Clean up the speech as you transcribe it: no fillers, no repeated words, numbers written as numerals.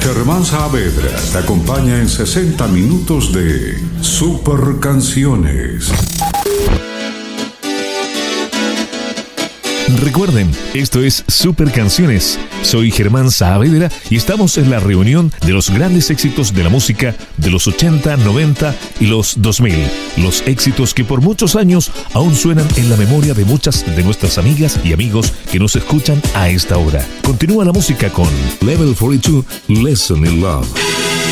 Germán Saavedra te acompaña en 60 minutos de Super Canciones. Recuerden, esto es Super Canciones. Soy Germán Saavedra y estamos en la reunión de los grandes éxitos de la música de los 80, 90 y los 2000. Los éxitos que por muchos años aún suenan en la memoria de muchas de nuestras amigas y amigos que nos escuchan a esta hora. Continúa la música con Level 42, Lesson in Love.